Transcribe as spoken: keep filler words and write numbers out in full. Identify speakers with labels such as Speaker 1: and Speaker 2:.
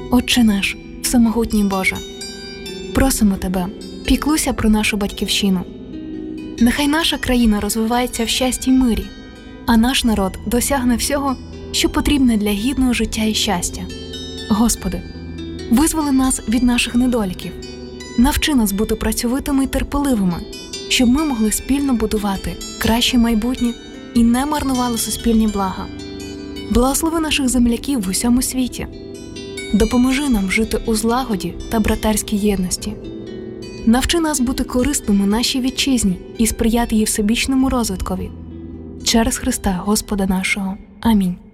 Speaker 1: Отче наш, всемогутній Боже, просимо Тебе, піклуйся про нашу батьківщину. Нехай наша країна розвивається в щасті й мирі, а наш народ досягне всього, що потрібне для гідного життя і щастя. Господи, визволи нас від наших недоліків, навчи нас бути працьовитими й терпеливими, щоб ми могли спільно будувати краще майбутнє і не марнували суспільні блага. Благослови наших земляків в усьому світі. Допоможи нам жити у злагоді та братерській єдності. Навчи нас бути корисними нашій вітчизні і сприяти її всебічному розвиткові. Через Христа Господа нашого. Амінь.